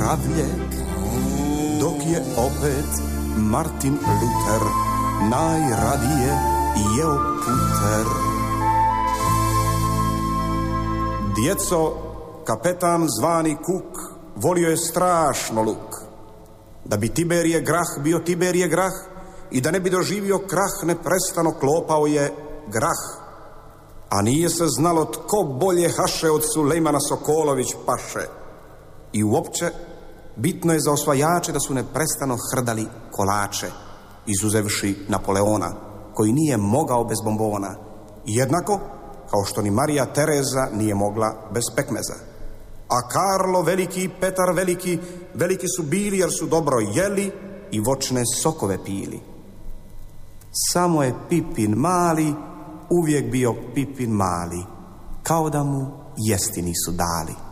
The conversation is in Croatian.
mravlje, dok je opet Martin Luther najradije jeo puter. Djeco, kapetan zvani Kuk volio je strašno luk. Da bi Tiberije Grah bio Tiberije Grah i da ne bi doživio krah, neprestano klopao je grah. A nije se znalo tko bolje haše od Sulejmana Sokolović paše. I uopće bitno je za osvajače da su neprestano hrdali kolače, izuzevši Napoleona, koji nije mogao bez bombona. Jednako kao što ni Marija Tereza nije mogla bez pekmeza. A Karlo Veliki i Petar Veliki, veliki su bili jer su dobro jeli i voćne sokove pili. Samo je Pipin mali uvijek bio Pipin mali, kao da mu jesti nisu dali.